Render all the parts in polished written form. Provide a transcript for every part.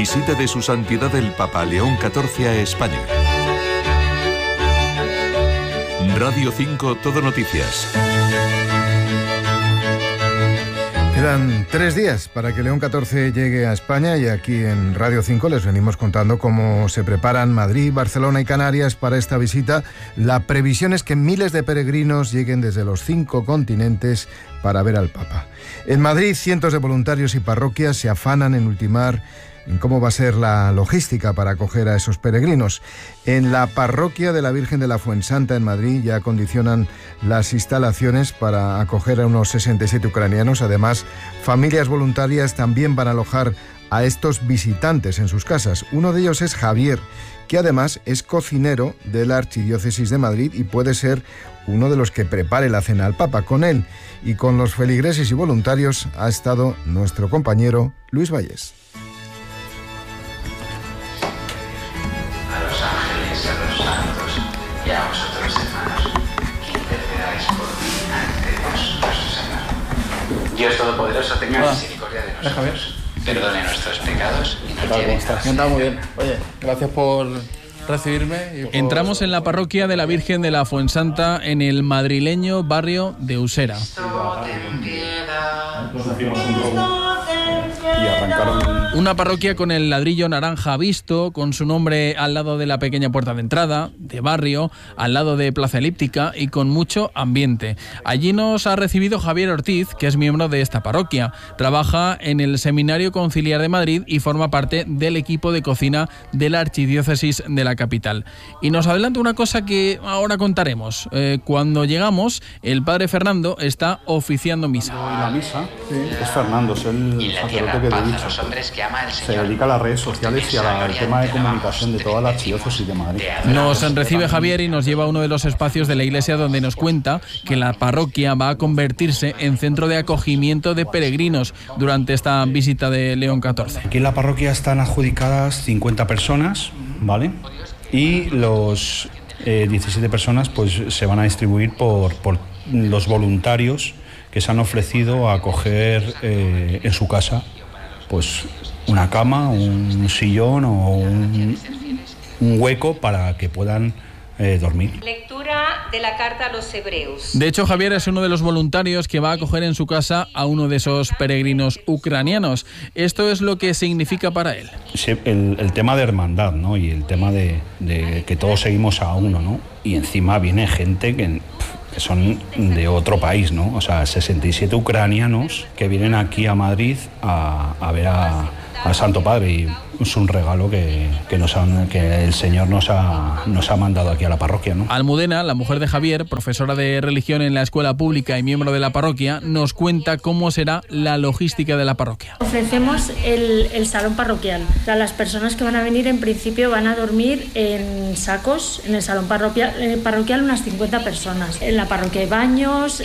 Visita de su santidad el Papa León XIV a España. Radio 5 Todo Noticias. Quedan 3 días para que León XIV llegue a España y aquí en Radio 5 les venimos contando cómo se preparan Madrid, Barcelona y Canarias para esta visita. La previsión es que miles de peregrinos lleguen desde los 5 continentes para ver al Papa. En Madrid, cientos de voluntarios y parroquias se afanan en ultimar en cómo va a ser la logística para acoger a esos peregrinos. En la parroquia de la Virgen de la Fuensanta en Madrid ya acondicionan las instalaciones para acoger a unos 67 ucranianos. Además, familias voluntarias también van a alojar a estos visitantes en sus casas. Uno de ellos es Javier, que además es cocinero de la Archidiócesis de Madrid y puede ser uno de los que prepare la cena al Papa. Con él y con los feligreses y voluntarios ha estado nuestro compañero Luis Valles. Y a vosotros, hermanos, que intercedáis por mí ante Dios nuestro Señor. Dios Todopoderoso, tenga misericordia de nosotros, perdone nuestros pecados y nos lleve a la vida. Muy bien. Oye, gracias por recibirme. Entramos en la parroquia de la Virgen de la Fuensanta en el madrileño barrio de Usera. Y arrancaron. Una parroquia con el ladrillo naranja visto, con su nombre al lado de la pequeña puerta de entrada, de barrio, al lado de Plaza Elíptica y con mucho ambiente. Allí nos ha recibido Javier Ortiz, que es miembro de esta parroquia. Trabaja en el Seminario Conciliar de Madrid y forma parte del equipo de cocina de la Archidiócesis de la capital. Y nos adelanta una cosa que ahora contaremos. Cuando llegamos, el padre Fernando está oficiando misa. Y la misa es Fernando, es el sacerdote que te he dicho. Se dedica a las redes sociales y al tema de comunicación de toda la Archidiócesis de Madrid. Nos recibe Javier y nos lleva a uno de los espacios de la iglesia donde nos cuenta que la parroquia va a convertirse en centro de acogimiento de peregrinos durante esta visita de León XIV. Aquí en la parroquia están adjudicadas 50 personas, ¿vale? Y los 17 personas pues se van a distribuir por los voluntarios que se han ofrecido a acoger en su casa pues una cama, un sillón o un hueco para que puedan dormir. Lectura de la carta a los hebreos. De hecho, Javier es uno de los voluntarios que va a acoger en su casa a uno de esos peregrinos ucranianos. Esto es lo que significa para él. Sí, el tema de hermandad, ¿no? Y el tema de que todos seguimos a uno, ¿no? Y encima viene gente que son de otro país, ¿no? O sea, 67 ucranianos que vienen aquí a Madrid a ver al Santo Padre, y es un regalo que el Señor nos ha mandado aquí a la parroquia, ¿no? Almudena, la mujer de Javier, profesora de religión en la escuela pública y miembro de la parroquia, nos cuenta cómo será la logística de la parroquia. Ofrecemos el salón parroquial. O sea, las personas que van a venir en principio van a dormir en sacos en el salón parroquial unas 50 personas. En la parroquia hay baños.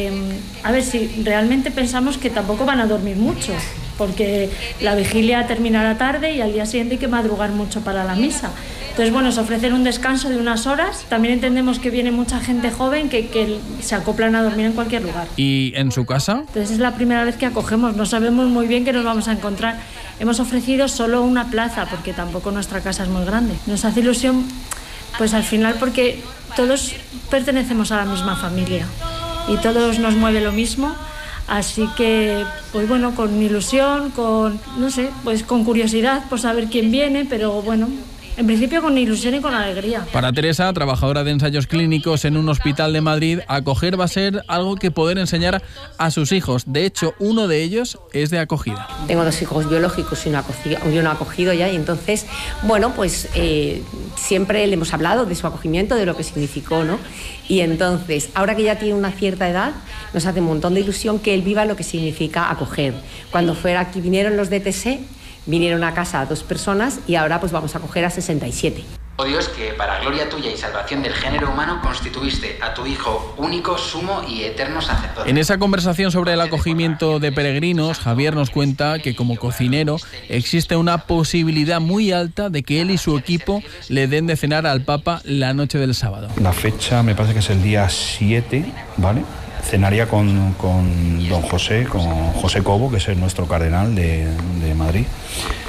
A ver, si realmente pensamos que tampoco van a dormir mucho, porque la vigilia terminará tarde y al día siguiente hay que madrugar mucho para la misa. Entonces, bueno, se ofrecen un descanso de unas horas. También entendemos que viene mucha gente joven que se acoplan a dormir en cualquier lugar. ¿Y en su casa? Entonces es la primera vez que acogemos, no sabemos muy bien qué nos vamos a encontrar. Hemos ofrecido solo una plaza porque tampoco nuestra casa es muy grande. Nos hace ilusión, pues al final, porque todos pertenecemos a la misma familia y todos nos mueve lo mismo. Así que, pues bueno, con ilusión, pues con curiosidad por saber quién viene, pero bueno, en principio con ilusión y con alegría. Para Teresa, trabajadora de ensayos clínicos en un hospital de Madrid, acoger va a ser algo que poder enseñar a sus hijos. De hecho, uno de ellos es de acogida. Tengo 2 hijos biológicos y uno acogido ya, y entonces, bueno, pues siempre le hemos hablado de su acogimiento, de lo que significó, ¿no? Y entonces, ahora que ya tiene una cierta edad, nos hace un montón de ilusión que él viva lo que significa acoger. Cuando fuera aquí vinieron los DTS, vinieron a casa a 2 personas y ahora pues vamos a acoger a 67. Oh Dios, que para gloria tuya y salvación del género humano constituiste a tu Hijo único, sumo y eterno sacerdote. En esa conversación sobre el acogimiento de peregrinos, Javier nos cuenta que como cocinero existe una posibilidad muy alta de que él y su equipo le den de cenar al Papa la noche del sábado. La fecha me parece que es el día 7, ¿vale? Cenaría con don José, con José Cobo, que es nuestro cardenal de Madrid.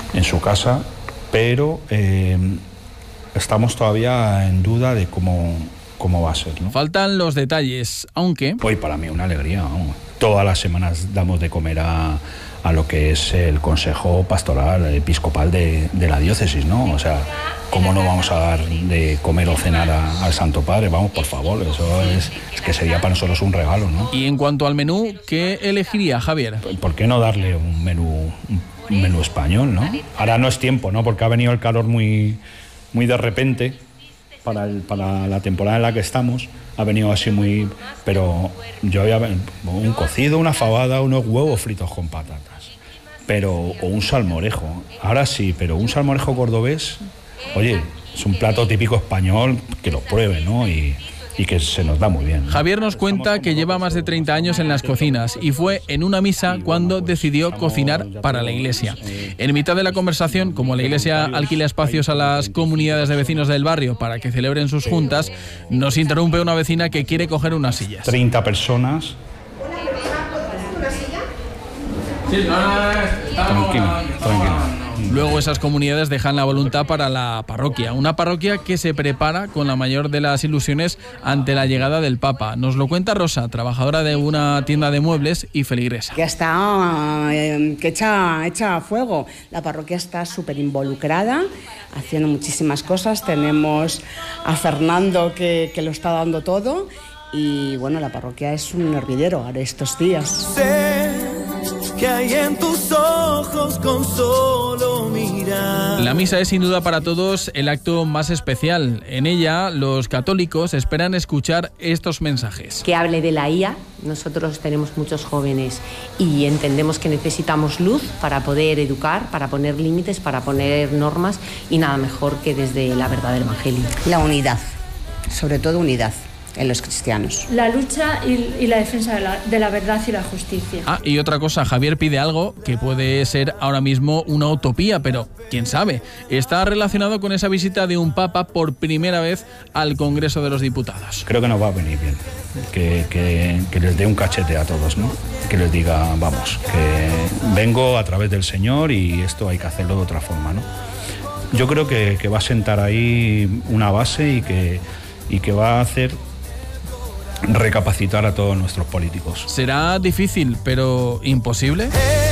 en su casa, pero estamos todavía en duda de cómo va a ser, ¿no? Faltan los detalles, aunque... Hoy para mí una alegría, vamos. Todas las semanas damos de comer a lo que es el Consejo Pastoral Episcopal de la diócesis, ¿no? O sea, ¿cómo no vamos a dar de comer o cenar al Santo Padre? Vamos, por favor, eso es que sería para nosotros un regalo, ¿no? Y en cuanto al menú, ¿qué elegiría Javier? ¿Por qué no darle un menú español, ¿no? Ahora no es tiempo, ¿no? Porque ha venido el calor muy de repente para la temporada en la que estamos. Ha venido así muy... Pero yo había un cocido, una fabada, unos huevos fritos con patatas. O un salmorejo. Ahora sí, pero un salmorejo cordobés, oye, es un plato típico español, que lo pruebe, ¿no? Y que se nos da muy bien, ¿no? Javier nos cuenta que lleva más de 30 años en las cocinas y fue en una misa cuando decidió cocinar para la iglesia. En mitad de la conversación, como la iglesia alquila espacios a las comunidades de vecinos del barrio para que celebren sus juntas, nos interrumpe una vecina que quiere coger unas sillas. 30 personas. Tranquilo. Luego esas comunidades dejan la voluntad para la parroquia, una parroquia que se prepara con la mayor de las ilusiones ante la llegada del Papa. Nos lo cuenta Rosa, trabajadora de una tienda de muebles y feligresa. Ya está hecha a fuego. La parroquia está súper involucrada, haciendo muchísimas cosas. Tenemos a Fernando que lo está dando todo y bueno, la parroquia es un hervidero ahora estos días. Que hay en tus ojos con solo mirar. La misa es sin duda para todos el acto más especial. En ella los católicos esperan escuchar estos mensajes. Que hable de la IA. Nosotros tenemos muchos jóvenes y entendemos que necesitamos luz para poder educar, para poner límites, para poner normas y nada mejor que desde la verdad del Evangelio. La unidad, sobre todo unidad en los cristianos. La lucha y la defensa de la verdad y la justicia. Y otra cosa, Javier pide algo que puede ser ahora mismo una utopía, pero quién sabe, está relacionado con esa visita de un papa por primera vez al Congreso de los Diputados. Creo que nos va a venir bien, que les dé un cachete a todos, ¿no? Que les diga, vamos, que vengo a través del Señor y esto hay que hacerlo de otra forma, ¿no? Yo creo que va a sentar ahí una base y que va a hacer recapacitar a todos nuestros políticos. ¿Será difícil, pero imposible?